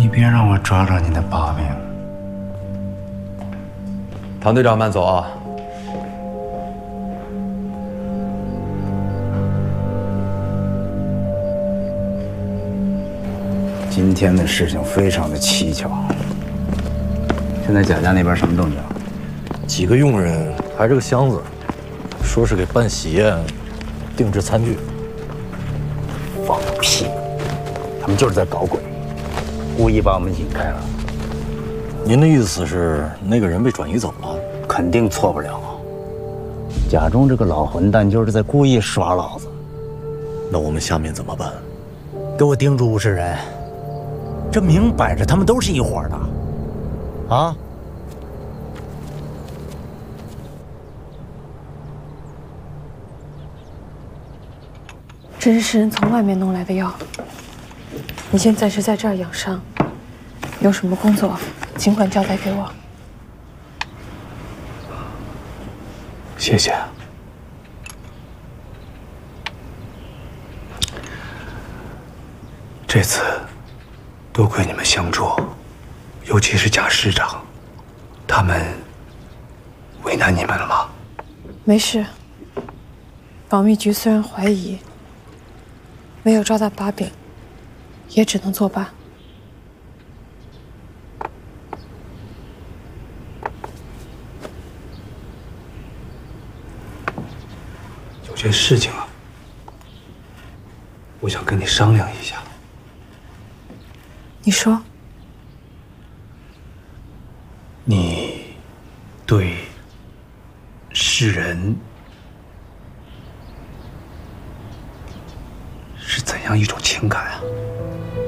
你别让我抓着你的把柄。 唐队长慢走啊！ 今天的事情非常的蹊跷。现在贾家那边什么动静？ 几个佣人抬着个箱子，说是给办喜宴定制餐具。 放屁！他们就是在搞鬼，故意把我们引开了。 您的意思是那个人被转移走了？ 肯定错不了。贾忠这个老混蛋就是在故意耍老子。 那我们下面怎么办？ 给我盯住吴世仁，这明摆着他们都是一伙的，啊！ 这是世人从外面弄来的药，你先暂时在这儿养伤，有什么工作尽管交代给我。 谢谢。这次多亏你们相助，尤其是贾师长，他们为难你们了吗？ 没事。保密局虽然怀疑，没有抓到把柄，也只能作罢。 有件事情啊，我想跟你商量一下。 你说。 你对世人是怎样一种情感啊？